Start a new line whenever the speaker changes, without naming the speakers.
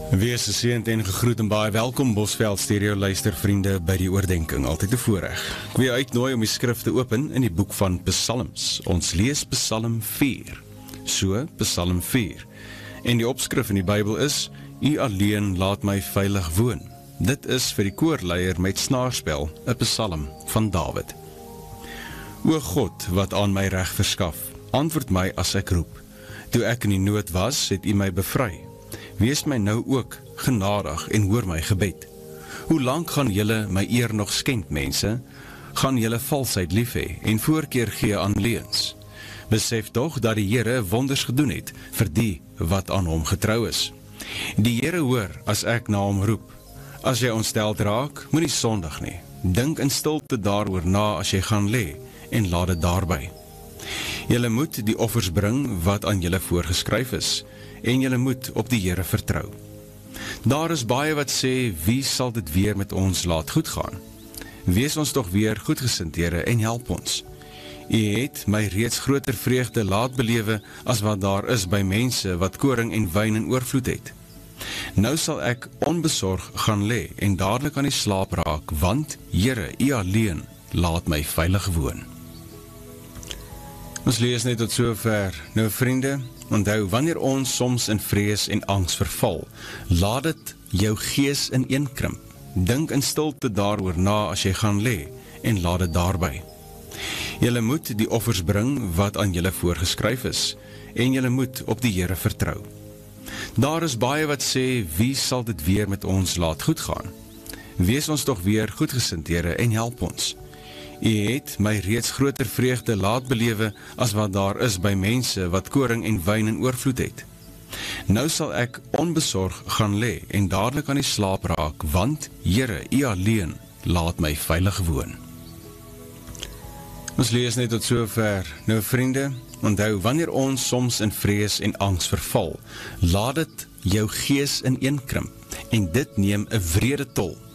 Wees geseënd en gegroet en baie welkom Bosveld Stereo luistervriende by die oordenking, altyd 'n voorreg. Ek wil jou uitnooi om die skrif te open in die boek van Psalms. Ons lees Psalm 4. So, Psalm 4. En die opskrif in die Bybel is, U alleen laat my veilig woon. Dit is vir die koorleier met snaarspel, 'n Psalm van Dawid. O God, wat aan my reg verskaf, antwoord my as ek roep. Toe ek in die nood was, het U my bevry. Wees my nou ook genadig en hoor my gebed. Hoe lank gaan julle my eer nog skend, mense? Gaan julle valsheid lief hê en voorkeur gee aan leuns? Besef tog dat die Here wonders gedoen het vir die wat aan hom getrou is. Die Here hoor as ek na hom roep. As jy ontsteld raak, moenie sondig nie. Dink in stilte daaroor na as jy gaan lê en laat dit daarby. Julle moet die offers bring wat aan julle voorgeskryf is, en julle moet op die Here vertrou. Daar is baie wat sê, wie sal dit weer met ons laat goed gaan? Wees ons toch weer goedgesind, Here, en help ons. U het my reeds groter vreugde laat belewe as wat daar is by mense wat koring en wyn in oorvloed het. Nou sal ek onbesorg gaan lê en dadelik aan die slaap raak, want, Here, U alleen laat my veilig woon. Ons lees net tot sover. Nou vriende, onthou, wanneer ons soms in vrees en angs verval, laat dit jou gees ineenkrimp. Dink in stilte daaroor na as jy gaan lê en laat dit daarby. Julle moet die offers bring wat aan julle voorgeskryf is, en julle moet op die Here vertrou. Daar is baie wat sê, wie sal dit weer met ons laat goed gaan? Wees ons toch weer goedgesind, Here, en help ons. U het my reeds groter vreugde laat belewe as wat daar is by mense wat koring en wyn in oorvloed het. Nou sal ek onbesorg gaan lê en dadelik aan die slaap raak, want, Here, U alleen laat my veilig woon. Ons lees net tot sover. Nou vriende, onthou, wanneer ons soms in vrees en angs verval, laat dit jou gees ineenkrimp en dit neem 'n wrede tol